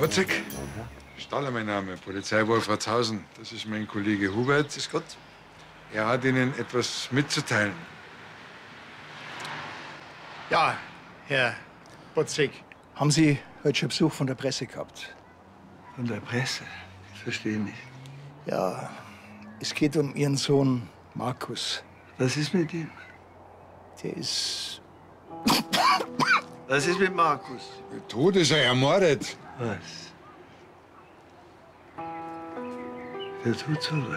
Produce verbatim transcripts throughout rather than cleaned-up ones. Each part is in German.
Botzek, Staller mein Name, Polizei Wolfratshausen. Das ist mein Kollege Hubert. Grüß Gott. Er hat Ihnen etwas mitzuteilen. Ja, Herr Botzek, haben Sie heute schon Besuch von der Presse gehabt? Von der Presse? Ich verstehe nicht. Ja, es geht um Ihren Sohn Markus. Was ist mit ihm? Der ist... Was ist mit Markus? Tot ist er ermordet. Was? Wer tut sowas?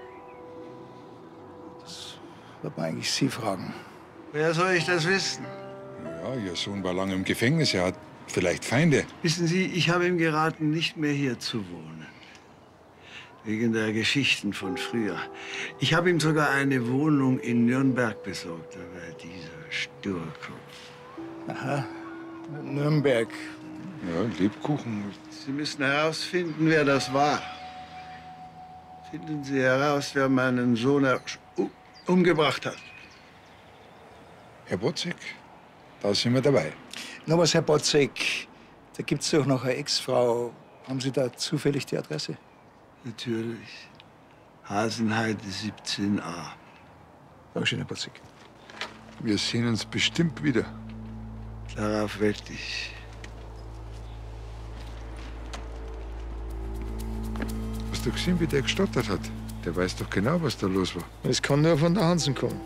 Das wird man eigentlich Sie fragen. Wer soll ich das wissen? Ja, Ihr Sohn war lange im Gefängnis. Er hat vielleicht Feinde. Wissen Sie, ich habe ihm geraten, nicht mehr hier zu wohnen. Wegen der Geschichten von früher. Ich habe ihm sogar eine Wohnung in Nürnberg besorgt. Aber dieser Sturkopf. Aha, Nürnberg. Ja, Lebkuchen. Sie müssen herausfinden, wer das war. Finden Sie heraus, wer meinen Sohn umgebracht hat. Herr Botzek, da sind wir dabei. Noch was, Herr Botzek. Da gibt's doch noch eine Ex-Frau. Haben Sie da zufällig die Adresse? Natürlich. Hasenheide siebzehn a. Dankeschön, Herr Botzek. Wir sehen uns bestimmt wieder. Darauf wette ich. Hast du gesehen, wie der gestottert hat? Der weiß doch genau, was da los war. Es kann nur von der Hansen kommen.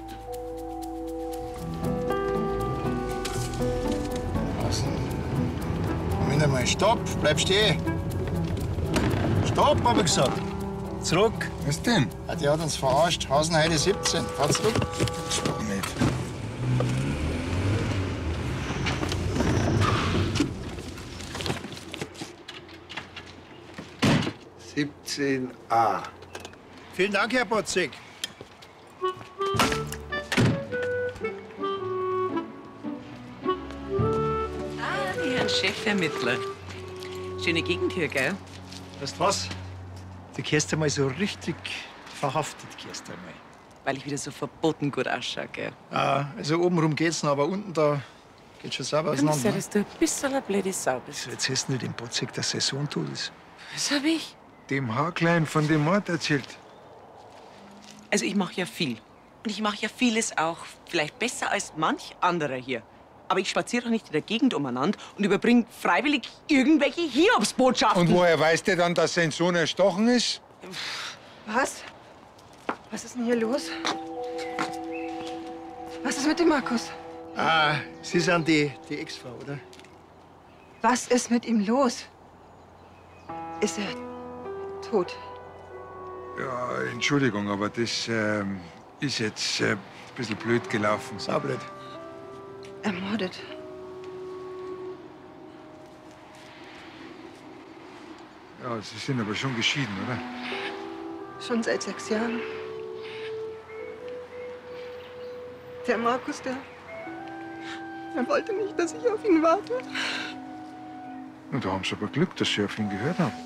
Moment einmal, stopp, bleib stehen. Stopp, hab ich gesagt. Zurück. Was denn? Ah, die hat uns verarscht. Hasenheide siebzehn. Fahr zurück. Das doch nicht. siebzehn a. Vielen Dank, Herr Botzek. Ah, die Herrn Chefermittler. Schöne Gegend hier, gell? Weißt du was? Du kehrst einmal so richtig verhaftet, kehrst einmal. Weil ich wieder so verboten gut ausschaue, gell? Ah, also obenrum geht's noch, aber unten da geht schon sauber Du musst auseinander. ja, dass du ein bisschen eine blöde Sau bist. So, jetzt hast du nicht den Botzek, dass sein Sohn tot ist. Was hab ich? Dem Haarklein von dem Mord erzählt. Also ich mache ja viel. Und ich mache ja vieles auch vielleicht besser als manch anderer hier. Aber ich spaziere doch nicht in der Gegend umeinander und überbringe freiwillig irgendwelche Hiobsbotschaften. Und woher weiß der dann, dass sein Sohn erstochen ist? Was? Was ist denn hier los? Was ist mit dem Markus? Ah, Sie sind die, die Ex-Frau, oder? Was ist mit ihm los? Ist er tot? Ja, Entschuldigung, aber das ähm, ist jetzt äh, ein bisschen blöd gelaufen. Saublöd. Ermordet? Ja, Sie sind aber schon geschieden, oder? Schon seit sechs Jahren. Der Markus, der... Er wollte nicht, dass ich auf ihn warte. Und da haben Sie aber Glück, dass Sie auf ihn gehört haben.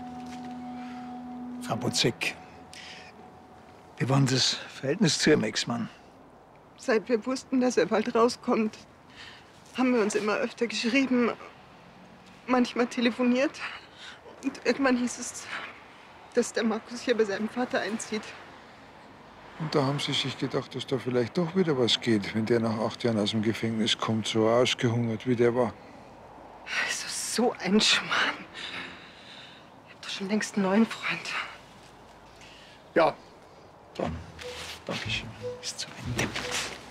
Frau Botzek, wie war denn das Verhältnis zu Ihrem Ex-Mann? Seit wir wussten, dass er bald rauskommt, haben wir uns immer öfter geschrieben, manchmal telefoniert. Und irgendwann hieß es, dass der Markus hier bei seinem Vater einzieht. Und da haben Sie sich gedacht, dass da vielleicht doch wieder was geht, wenn der nach acht Jahren aus dem Gefängnis kommt, so ausgehungert, wie der war. Also so ein Schmarrn. Ich hab doch schon längst einen neuen Freund. Ja, dann. Dankeschön. Bis zu Ende.